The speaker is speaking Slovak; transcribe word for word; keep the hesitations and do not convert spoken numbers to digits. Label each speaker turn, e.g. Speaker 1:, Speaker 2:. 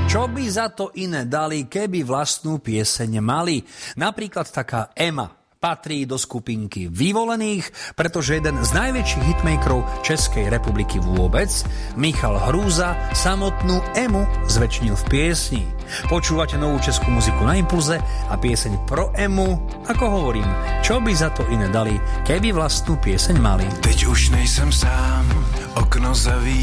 Speaker 1: Čo by za to iné dali, keby vlastnú pieseň mali? Napríklad taká Ema patrí do skupinky vyvolených, pretože jeden z najväčších hitmakerov Českej republiky vôbec, Michal Hrúza, samotnú Emu zväčšnil v piesni. Počúvate novú českú muziku na Impulze a pieseň pro Emu, ako hovorím, čo by za to iné dali, keby vlastnú pieseň mali.
Speaker 2: Teď už nejsem sám, okno zaví.